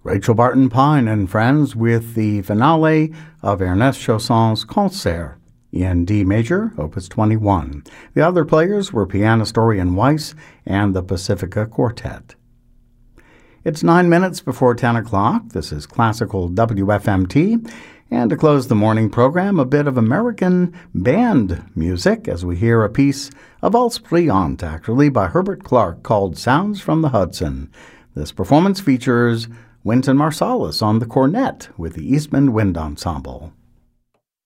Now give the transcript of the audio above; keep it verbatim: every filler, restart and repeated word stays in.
Rachel Barton Pine and friends with the finale of Ernest Chausson's Concert in D major, opus twenty-one. The other players were pianist Dorian Weiss and the Pacifica Quartet. It's nine minutes before ten o'clock. This is Classical W F M T. And to close the morning program, a bit of American band music as we hear a piece of Valse Brillante, actually, by Herbert Clark called Sounds from the Hudson. This performance features Wynton Marsalis on the cornet with the Eastman Wind Ensemble.